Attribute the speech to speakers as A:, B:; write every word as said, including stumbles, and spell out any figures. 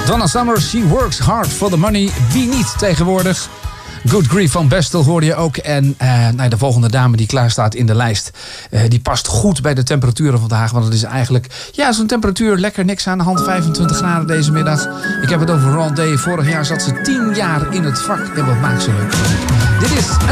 A: Donna Summer, She Works Hard for the Money. Wie niet tegenwoordig? Good Grief van Bestel hoorde je ook. En uh, nou, de volgende dame die klaar staat in de lijst... Uh, die past goed bij de temperaturen vandaag. Want het is eigenlijk ja, zo'n temperatuur. Lekker niks aan de hand. vijfentwintig graden deze middag. Ik heb het over Rondé. Vorig jaar zat ze tien jaar in het vak. En wat maakt ze leuk. Dit is...